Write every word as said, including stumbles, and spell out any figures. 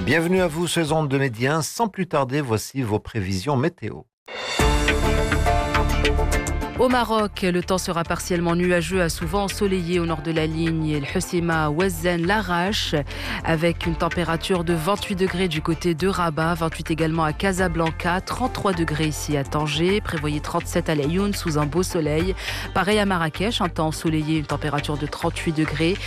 Bienvenue à vous, ces ondes de Médien. Sans plus tarder, voici vos prévisions météo. Au Maroc, le temps sera partiellement nuageux à souvent ensoleillé au nord de la ligne. El Hoceima, Ouazzane, Larache, avec une température de vingt-huit degrés du côté de Rabat, vingt-huit également à Casablanca, trente-trois degrés ici à Tanger, prévoyez trente-sept à Laayoune sous un beau soleil. Pareil à Marrakech, un temps ensoleillé, une température de trente-huit degrés.